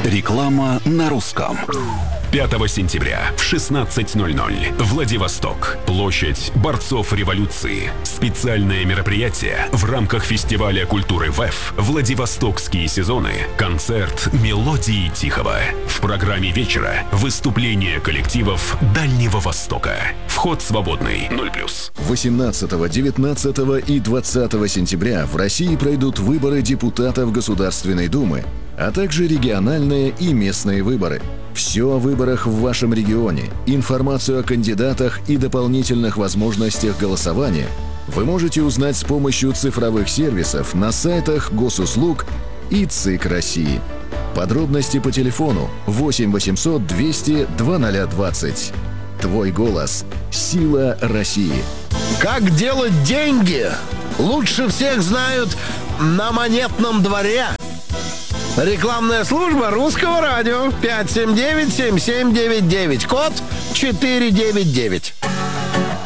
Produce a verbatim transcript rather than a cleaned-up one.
Реклама на русском. пятого сентября в шестнадцать ноль ноль. Владивосток. Площадь борцов революции. Специальное мероприятие в рамках фестиваля культуры ВЭФ «Владивостокские сезоны». Концерт «Мелодии Тихого». В программе вечера выступления коллективов Дальнего Востока. Вход свободный. ноль плюс. восемнадцатого, девятнадцатого и двадцатого сентября в России пройдут выборы депутатов Государственной Думы, а также региональные и местные выборы. Все о выборах в вашем регионе, информацию о кандидатах и дополнительных возможностях голосования вы можете узнать с помощью цифровых сервисов на сайтах Госуслуг и ЦИК России. Подробности по телефону восемь восемьсот двести двадцать двадцать. Твой голос – сила России. Как делать деньги? Лучше всех знают на Монетном дворе. Рекламная служба Русского радио. пять семь девять семь семь девять девять. Код четыре девять девять.